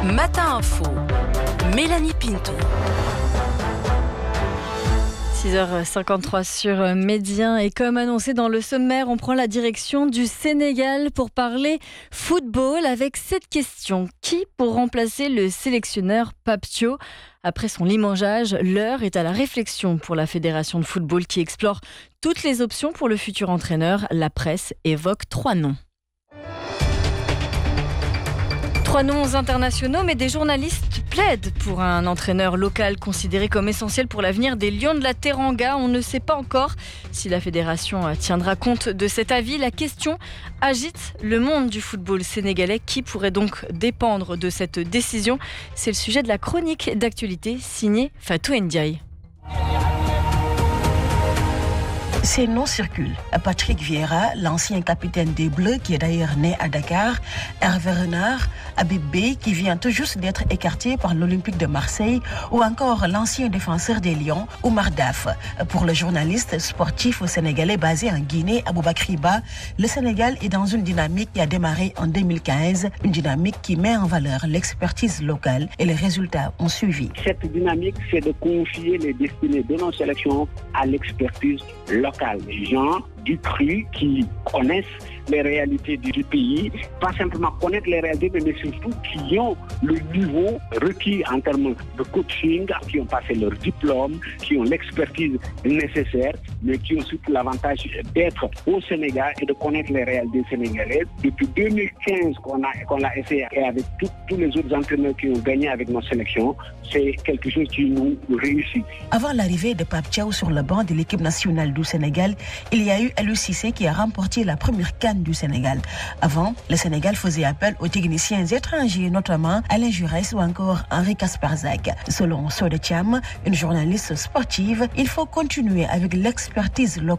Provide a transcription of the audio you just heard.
Matin Info, Mélanie Pinto. 6h53 sur Médien et comme annoncé dans le sommaire, on prend la direction du Sénégal pour parler football avec cette question. Qui pour remplacer le sélectionneur Pape Thiaw ? Après son limangeage, l'heure est à la réflexion pour la fédération de football qui explore toutes les options pour le futur entraîneur. La presse évoque 3 noms. 3 noms internationaux, mais des journalistes plaident pour un entraîneur local considéré comme essentiel pour l'avenir des Lions de la Teranga. On ne sait pas encore si la fédération tiendra compte de cet avis. La question agite le monde du football sénégalais. Qui pourrait donc dépendre de cette décision ? C'est le sujet de la chronique d'actualité signée Fatou Ndiaye. Ces noms circulent. Patrick Vieira, l'ancien capitaine des Bleus, qui est d'ailleurs né à Dakar, Hervé Renard, Habib Beye, qui vient tout juste d'être écarté par l'Olympique de Marseille, ou encore l'ancien défenseur des Lions, Oumar Daf. Pour le journaliste sportif sénégalais basé en Guinée, Aboubakry Ba, le Sénégal est dans une dynamique qui a démarré en 2015, une dynamique qui met en valeur l'expertise locale et les résultats ont suivi. Cette dynamique, c'est de confier les destinées de nos sélections à l'expertise locale. Les gens du cru qui connaissent les réalités du pays, pas simplement connaître les réalités, mais surtout qui ont le niveau requis en termes de coaching, qui ont passé leur diplôme, qui ont l'expertise nécessaire, mais qui ont surtout l'avantage d'être au Sénégal et de connaître les réalités sénégalaises. Depuis 2015 qu'on l'a essayé, et avec tous les autres entraîneurs qui ont gagné avec nos sélections, c'est quelque chose qui nous réussit. Avant l'arrivée de Pape Thiaw sur le banc de l'équipe nationale du Sénégal, il y a eu Aliou Cissé qui a remporté la première CAN du Sénégal. Avant, le Sénégal faisait appel aux techniciens étrangers, notamment Alain Jurès ou encore Henri Kasparzak. Selon Soda Thiam, une journaliste sportive, il faut continuer avec l'expertise locale